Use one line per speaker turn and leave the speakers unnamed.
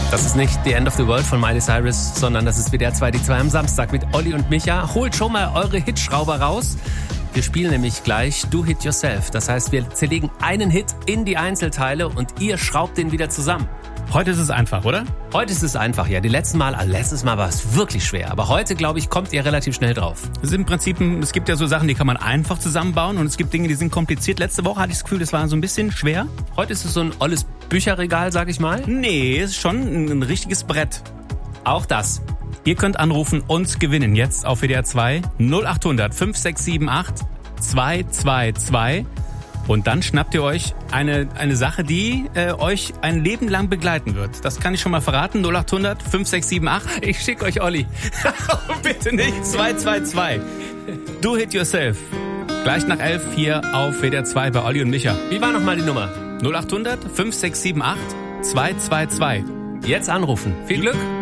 Das ist nicht The End of the World von Miley Cyrus, sondern das ist WDR 2 die 2 am Samstag mit Olli und Micha. Holt schon mal eure Hitschrauber raus. Wir spielen nämlich gleich Do Hit Yourself. Das heißt, wir zerlegen einen Hit in die Einzelteile und ihr schraubt den wieder zusammen.
Heute ist es einfach, oder?
Heute ist es einfach, ja. Letztes Mal war es wirklich schwer. Aber heute, glaube ich, kommt ihr relativ schnell drauf.
Es gibt ja so Sachen, die kann man einfach zusammenbauen und es gibt Dinge, die sind kompliziert. Letzte Woche hatte ich das Gefühl, das war so ein bisschen schwer.
Heute ist es so ein olles Bücherregal, sag ich mal.
Nee, ist schon ein richtiges Brett.
Auch das.
Ihr könnt anrufen und gewinnen jetzt auf WDR 2 0800 5678 222. Und dann schnappt ihr euch eine Sache, die euch ein Leben lang begleiten wird. Das kann ich schon mal verraten. 0800 5678.
Ich schicke euch Olli.
Bitte nicht. 222. Do Hit Yourself. Gleich nach 11 hier auf WDR 2 bei Olli und Micha.
Wie war nochmal die Nummer?
0800 5678 222.
Jetzt anrufen. Viel Glück.